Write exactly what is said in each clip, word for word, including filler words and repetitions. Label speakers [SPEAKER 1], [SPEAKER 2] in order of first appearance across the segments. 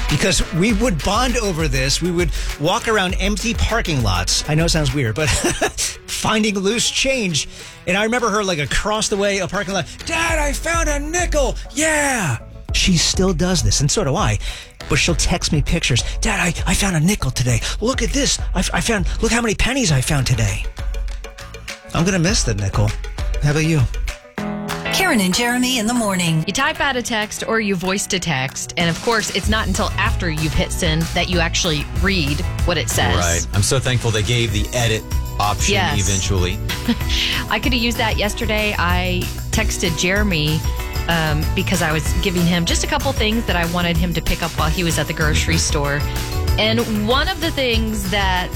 [SPEAKER 1] because we would bond over this. We would walk around empty parking lots. I know it sounds weird, but finding loose change. And I remember her like across the way, a parking lot. Dad, I found a nickel. Yeah. She still does this, and so do I. But she'll text me pictures. Dad, I, I found a nickel today. Look at this. I, I found, look how many pennies I found today. I'm going to miss the nickel. How about you?
[SPEAKER 2] Karen and Jeremy in the morning.
[SPEAKER 3] You type out a text or you voice to text. And of course, it's not until after you've hit send that you actually read what it says.
[SPEAKER 4] Right. I'm so thankful they gave the edit option
[SPEAKER 3] yes.
[SPEAKER 4] eventually.
[SPEAKER 3] I could have used that yesterday. I texted Jeremy um, because I was giving him just a couple things that I wanted him to pick up while he was at the grocery store. And one of the things that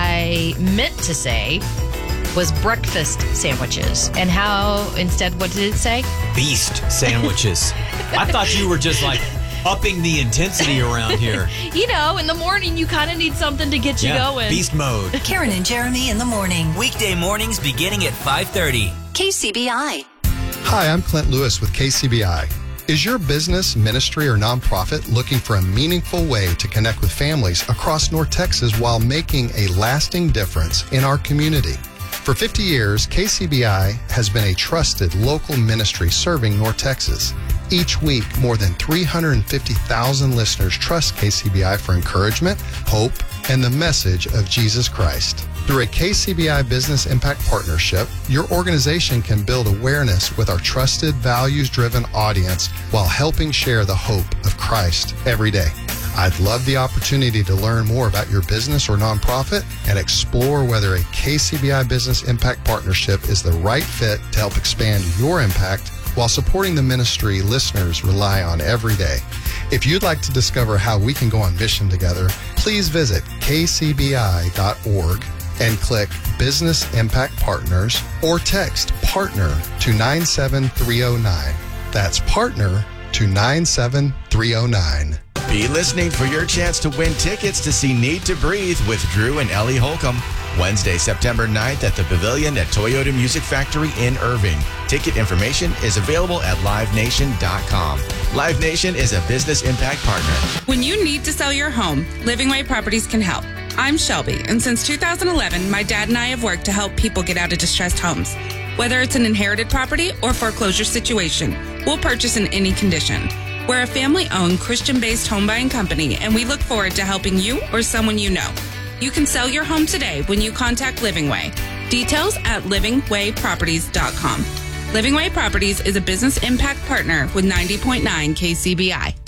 [SPEAKER 3] I meant to say was breakfast sandwiches. And how, instead, what did it say?
[SPEAKER 4] Beast sandwiches. I thought you were just like upping the intensity around here.
[SPEAKER 3] You know, in the morning, you kind of need something to get you
[SPEAKER 4] yeah,
[SPEAKER 3] going.
[SPEAKER 4] Beast mode.
[SPEAKER 2] Karen and Jeremy in the morning.
[SPEAKER 5] Weekday mornings beginning at five thirty.
[SPEAKER 2] K C B I.
[SPEAKER 6] Hi, I'm Clint Lewis with K C B I. Is your business, ministry, or nonprofit looking for a meaningful way to connect with families across North Texas while making a lasting difference in our community? For fifty years, K C B I has been a trusted local ministry serving North Texas. Each week, more than three hundred fifty thousand listeners trust K C B I for encouragement, hope, and the message of Jesus Christ. Through a K C B I Business Impact Partnership, your organization can build awareness with our trusted, values-driven audience while helping share the hope of Christ every day. I'd love the opportunity to learn more about your business or nonprofit and explore whether a K C B I Business Impact Partnership is the right fit to help expand your impact while supporting the ministry listeners rely on every day. If you'd like to discover how we can go on mission together, please visit k c b i dot org and click Business Impact Partners or text PARTNER to nine seven three zero nine. That's PARTNER to nine seven three zero nine.
[SPEAKER 7] Be listening for your chance to win tickets to see Need to Breathe with Drew and Ellie Holcomb. Wednesday, September ninth at the Pavilion at Toyota Music Factory in Irving. Ticket information is available at live nation dot com. Live Nation is a business impact partner.
[SPEAKER 8] When you need to sell your home, Living Way Properties can help. I'm Shelby, and since two thousand eleven, my dad and I have worked to help people get out of distressed homes. Whether it's an inherited property or foreclosure situation, we'll purchase in any condition. We're a family-owned, Christian-based home buying company, and we look forward to helping you or someone you know. You can sell your home today when you contact Living Way. Details at living way properties dot com. Living Way Properties is a business impact partner with ninety point nine K C B I.